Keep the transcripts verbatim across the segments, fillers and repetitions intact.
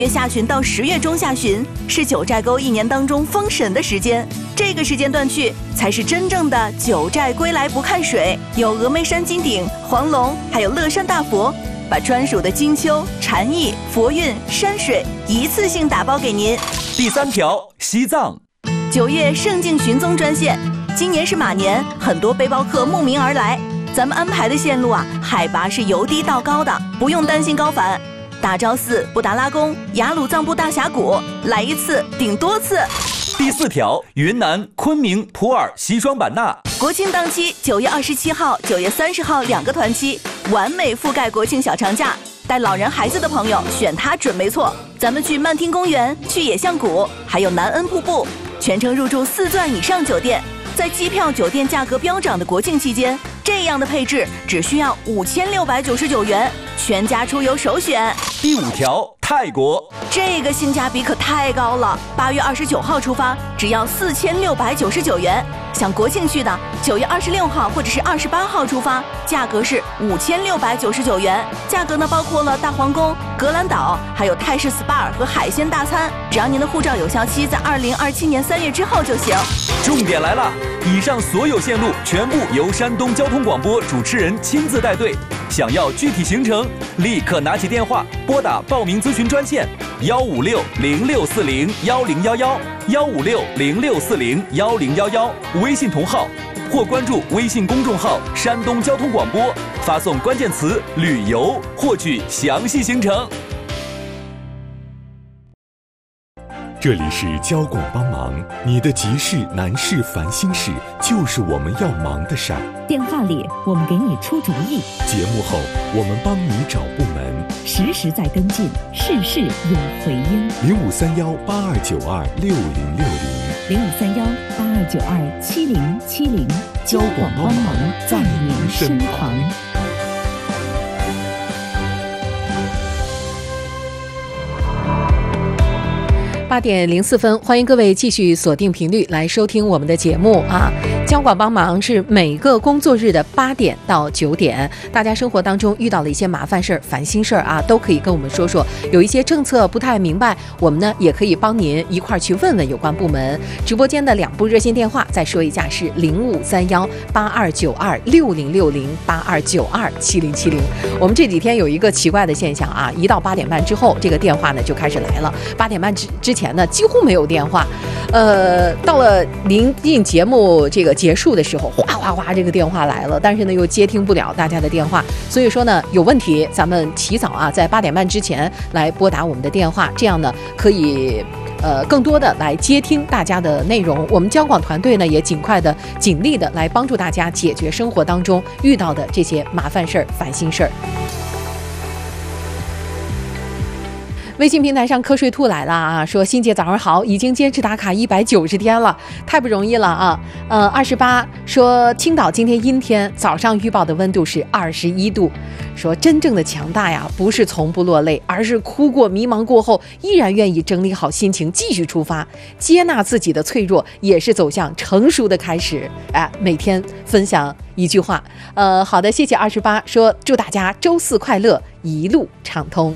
月下旬到十月中下旬是九寨沟一年当中封神的时间，这个时间段去才是真正的九寨归来不看水，有峨眉山金顶、黄龙，还有乐山大佛，把专属的金秋、禅意、佛韵、山水一次性打包给您。 第三条，西藏。 九月圣境寻踪专线，今年是马年，很多背包客慕名而来，咱们安排的线路啊，海拔是由低到高的，不用担心高反。大昭寺、布达拉宫、雅鲁藏布大峡谷，来一次顶多次。 第四条，云南昆明、普洱、西双版纳。 国庆档期，九月二十七号、九月三十号两个团期，完美覆盖国庆小长假。带老人孩子的朋友选它准没错。咱们去曼听公园，去野象谷，还有南恩瀑布，全程入住四钻以上酒店。在机票、酒店价格飙涨的国庆期间，这样的配置只需要五千六百九十九元，全家出游首选。 第五条，泰国。 这个性价比可太高了，八月二十九号出发，只要四千六百九十九元。想国庆去的，九月二十六号或者是二十八号出发，价格是五千六百九十九元。价格呢包括了大皇宫、格兰岛，还有泰式 S P A 和海鲜大餐。只要您的护照有效期在二零二七年三月之后就行。 重点来了，以上所有线路全部由山东交通广播主持人亲自带队。想要具体行程，立刻拿起电话拨打报名咨询专线幺五六零六四零幺零幺幺幺五六零六四零幺零幺幺，微信同号或关注微信公众号山东交通广播，发送关键词旅游获取详细行程。 这里是交广帮忙，你的急事难事烦心事就是我们要忙的事儿。 电话里我们给你出主意， 节目后我们帮你找部门， 实时在跟进，事事有回音。 零五三幺八二九二六零六零， 零五三幺八二九二七零七零，交广帮忙在您身旁。 八点零四分，欢迎各位继续锁定频率来收听我们的节目啊！交广帮忙是每个工作日的八点到九点，大家生活当中遇到了一些麻烦事儿、烦心事儿啊，都可以跟我们说说。有一些政策不太明白，我们呢也可以帮您一块儿去问问有关部门。直播间的两部热线电话，再说一下是零五三幺八二九二六零六零八二九二七零七零。我们这几天有一个奇怪的现象啊，一到八点半之后，这个电话呢就开始来了。八点半之之前。前呢几乎没有电话，呃，到了临近节目这个结束的时候，哗哗哗这个电话来了，但是呢又接听不了大家的电话，所以说呢有问题，咱们起早啊，在八点半之前来拨打我们的电话，这样呢可以呃更多的来接听大家的内容。我们交广团队呢也尽快的、尽力的来帮助大家解决生活当中遇到的这些麻烦事儿、烦心事儿。微信平台上瞌睡兔来了啊，说欣姐早上好，已经坚持打卡一百九十天了，太不容易了啊。呃，二十八说青岛今天阴天，早上预报的温度是二十一度，说真正的强大呀，不是从不落泪，而是哭过、迷茫过后，依然愿意整理好心情，继续出发，接纳自己的脆弱，也是走向成熟的开始。哎，每天分享一句话，呃，好的，谢谢二十八，说祝大家周四快乐，一路畅通。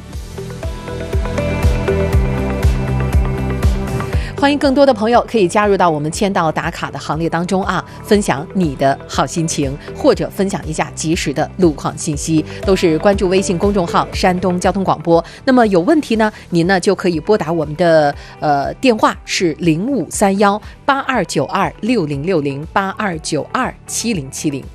欢迎更多的朋友可以加入到我们签到打卡的行列当中啊，分享你的好心情，或者分享一下及时的路况信息，都是关注微信公众号山东交通广播。那么有问题呢，您呢就可以拨打我们的呃电话是零五三幺八二九二六零六零八二九二七零七零。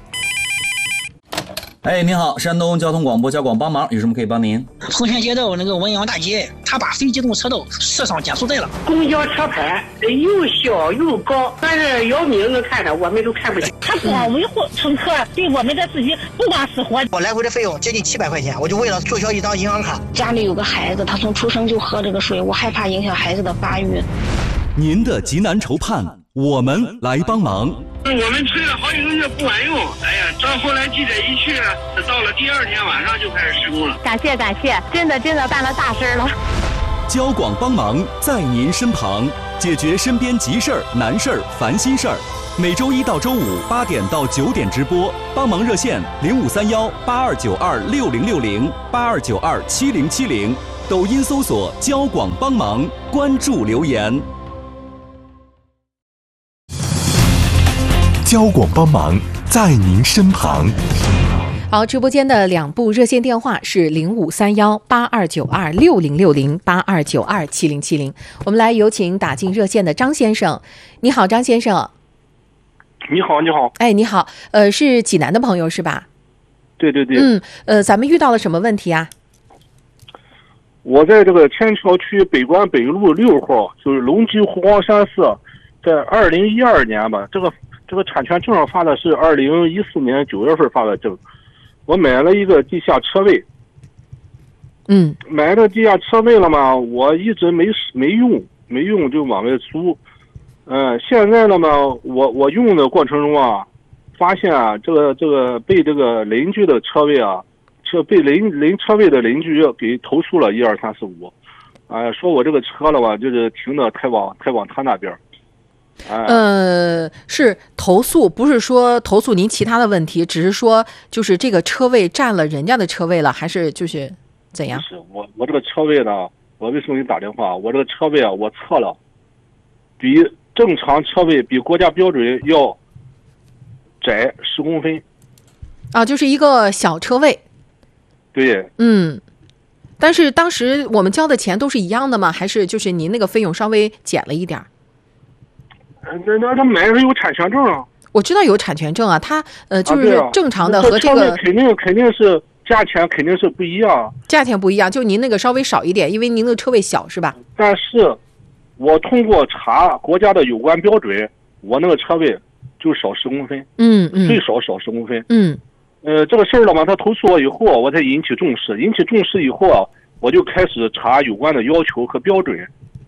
哎，您好，山东交通广播交广帮忙，有什么可以帮您？ 奉贤街道那个文阳大街，他把非机动车道设上减速带了。 公交车牌又小又高，但是姚明能看着，我们都看不见。 他光维护乘客对我们的自己不管死活。 我来回的费用接近七百块钱，我就为了注销一张银行卡。 家里有个孩子，他从出生就喝这个水，我害怕影响孩子的发育。 您的急难愁盼，我们来帮忙。 我们催了好几个月不管用，哎呀，到后来记者一去，到了第二天晚上就开始施工了。 感谢感谢，真的真的办了大事了。 交广帮忙在您身旁，解决身边急事儿、难事儿、烦心事儿。每周一到周五八点到九点直播，帮忙热线零五三幺八二九二六零六零八二九二七零七零， 抖音搜索交广帮忙，关注留言。 交广帮忙，在您身旁。 好，直播间的两部热线电话是零五三幺八二九二六零六零八二九二七零七零。我们来有请打进热线的张先生。你好，张先生。 你好，你好。 哎，你好，呃，是济南的朋友是吧？ 对对对。 嗯，呃，咱们遇到了什么问题啊？ 我在这个天桥区北关北路六号，就是龙基湖光山寺，在二零一二年吧，这个这个产权证上发的是二零一四年九月份发的证。我买了一个地下车位， 嗯， 买了地下车位了嘛，我一直没没用，没用就往外租。嗯、呃，现在了嘛，我我用的过程中啊，发现啊，这个这个被这个邻居的车位啊，车被邻邻车位的邻居给投诉了，一二三四五，啊、呃，说我这个车了吧，就是停的太往太往他那边。 呃，是投诉，不是说投诉您其他的问题，只是说就是这个车位占了人家的车位了，还是就是怎样？ 是我我这个车位呢，我为什么给你打电话？我这个车位啊，我测了，比正常车位比国家标准要窄十公分。 啊，就是一个小车位。 对。 嗯，但是当时我们交的钱都是一样的吗？还是就是您那个费用稍微减了一点？ 那那他买的是有产权证啊， 我知道有产权证啊，他呃就是正常的和这个、 啊啊、肯定肯定是价钱肯定是不一样， 价钱不一样，就您那个稍微少一点，因为您那个车位小是吧？ 但是，我通过查国家的有关标准，我那个车位就少十公分， 嗯嗯， 最少少十公分， 嗯， 呃，这个事儿了嘛，他投诉我以后，我才引起重视，引起重视以后啊，我就开始查有关的要求和标准。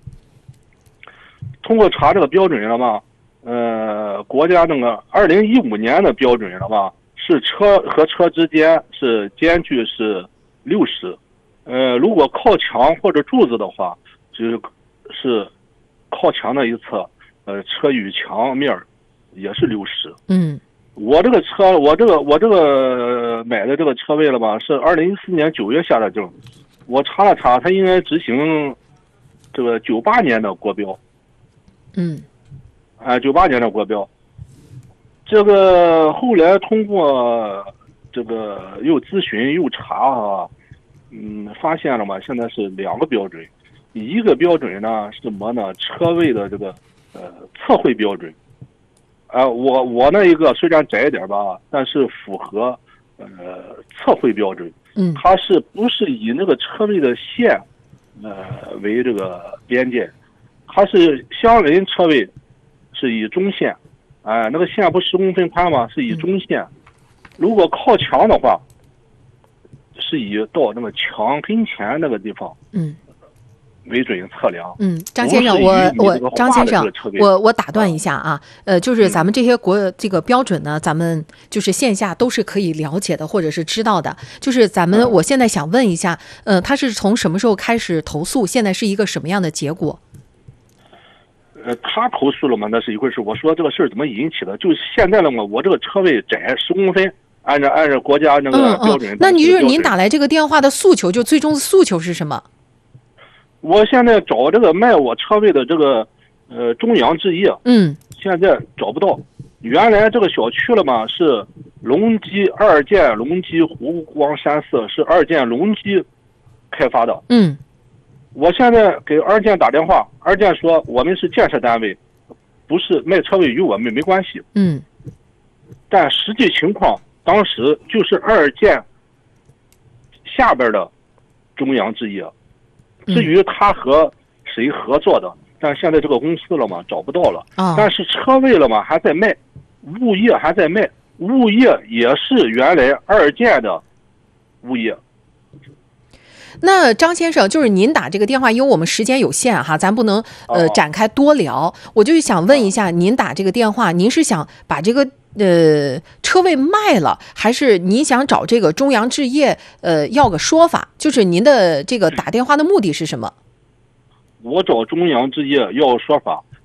通过查这个标准了嘛，呃，国家那个二零一五年的标准了嘛，是车和车之间是间距是六十，呃，如果靠墙或者柱子的话，就是是靠墙的一侧，呃，车与墙面也是六十。 嗯， 我这个车，我这个我这个买的这个车位了吧，是二零一四年九月下的证，我查了查，他应该执行这个九八年的国标。 嗯， 啊，九八年的国标，这个后来通过这个又咨询又查啊，嗯，发现了嘛，现在是两个标准，一个标准呢是什么呢？车位的这个呃测绘标准，啊、呃，我我那一个虽然窄一点吧，但是符合呃测绘标准， 嗯，它是不是以那个车位的线呃为这个边界？它是相邻车位是以中线，哎、呃，那个线不十公分宽吗？是以中线。如果靠墙的话，是以到那个墙跟前那个地方， 嗯， 为准测量。 嗯，张先生，我我张先生，我我打断一下啊，呃，就是咱们这些国这个标准呢，咱们就是线下都是可以了解的，或者是知道的。就是咱们，我现在想问一下，呃，他是从什么时候开始投诉？现在是一个什么样的结果？ 呃，他投诉了嘛，那是一回事。我说这个事儿怎么引起的？就是现在了嘛，我这个车位窄十公分，按照按照国家那个标准。 嗯嗯、那你就是您打来这个电话的诉求，就最终的诉求是什么？ 我现在找这个卖我车位的这个呃中央置业， 嗯， 现在找不到。原来这个小区了嘛是龙基二建龙基湖光山寺是二建龙基开发的， 嗯。 我现在给二建打电话，二建说我们是建设单位，不是卖车位与我们没关系。 嗯， 但实际情况当时就是二建下边的中央置业，至于他和谁合作的，但现在这个公司了嘛找不到了。 啊， 但是车位了嘛还在卖，物业还在卖，物业也是原来二建的物业。 那张先生，就是您打这个电话，因为我们时间有限哈，咱不能呃展开多聊。我就是想问一下，您打这个电话，您是想把这个呃车位卖了，还是您想找这个中央置业呃要个说法？就是您的这个打电话的目的是什么？ 我找中央置业要说法，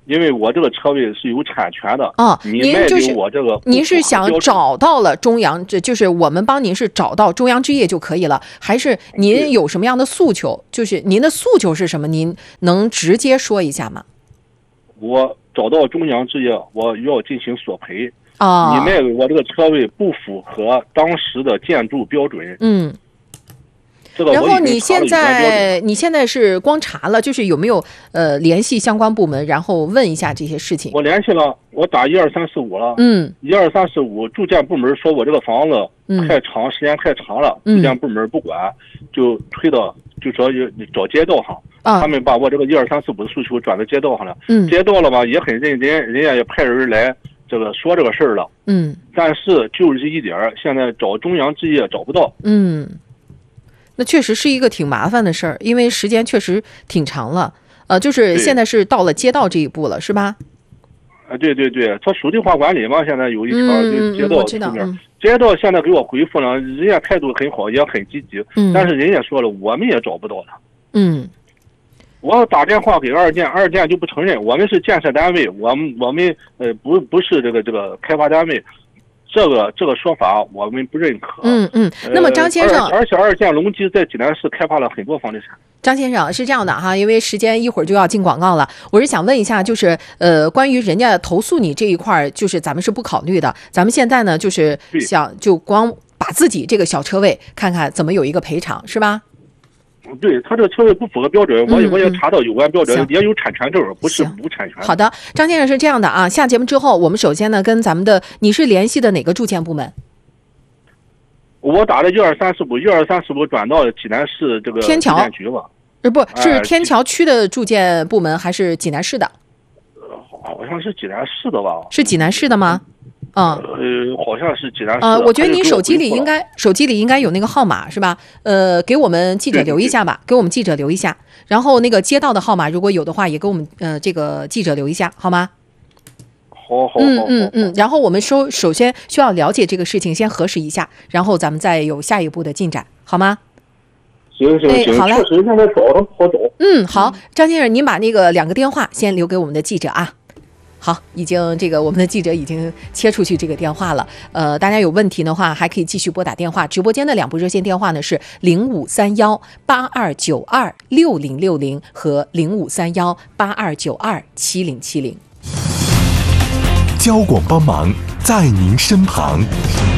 因为我这个车位是有产权的哦， 你卖给我这个， 您是想找到了中央，这就是我们帮您是找到中央置业就可以了，还是您有什么样的诉求？就是您的诉求是什么？您能直接说一下吗？ 我找到中央置业，我要进行索赔。 啊、 哦，你卖给我这个车位不符合当时的建筑标准。 嗯。 这个、 然后你现在你现在是光查了，就是有没有呃联系相关部门，然后问一下这些事情？ 我联系了，我打一二三四五了。 嗯， 一二三四五住建部门说我这个房子太长，嗯、时间太长了，住建部门不管，就推到就说找街道上，啊、他们把我这个一二三四五的诉求转到街道上了。嗯，街道了吧也很认真，人家也派人来这个说这个事儿了。嗯，但是就是一点现在找中央置业找不到。 嗯。那确实是一个挺麻烦的事儿，因为时间确实挺长了，呃，就是现在是到了街道这一步了，是吧？ 啊，对对对，它属地化管理嘛，现在有一条就街道出面， 嗯、 街道现在给我回复了，人家态度很好，也很积极，嗯、但是人家说了，我们也找不到他。 嗯， 我打电话给二建，二建就不承认，我们是建设单位，我们我们呃不不是这个这个开发单位。这个这个说法我们不认可。 嗯嗯，那么张先生， 呃、而, 而且二建隆基在济南市开发了很多房地产。 张先生是这样的哈，因为时间一会儿就要进广告了，我是想问一下，就是呃，关于人家投诉你这一块，就是咱们是不考虑的，咱们现在呢就是想就光把自己这个小车位看看怎么有一个赔偿，是吧？ 对，他这个车位不符合标准，我也我也查到有关标准，也有产权证，不是无产权。 好的，张先生是这样的啊，下节目之后，我们首先呢跟咱们的你是联系的哪个住建部门？ 我打的一二三四五，一二三四五转到济南市这个天桥住建局吧。 呃，不是天桥区的住建部门，还是济南市的？ 呃，好像是济南市的吧？ 是济南市的吗？啊、 嗯，呃，好像是济南市。 呃，我觉得您手机里应该手机里应该有那个号码是吧？呃，给我们记者留一下吧，给我们记者留一下。然后那个街道的号码如果有的话，也给我们呃这个记者留一下，好吗？ 好好好。 嗯嗯嗯。然后我们首首先需要了解这个事情，先核实一下，然后咱们再有下一步的进展，好吗？ 行行行， 好嘞。 确实现在找着好找。 嗯，好，张先生，您把那个两个电话先留给我们的记者啊。好，已经这个我们的记者已经切出去这个电话了。呃，大家有问题的话，还可以继续拨打电话。直播间的两部热线电话呢是零五三幺八二九二六零六零和零五三幺八二九二七零七零。 交广帮忙在您身旁。